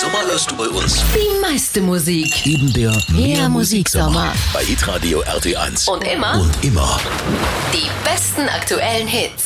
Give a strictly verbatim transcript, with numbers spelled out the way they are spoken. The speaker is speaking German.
Sommer hörst du bei uns Die meiste Musik. eben der Mehr Musiksommer. bei Hitradio R T eins. Und immer Und immer. die besten aktuellen Hits.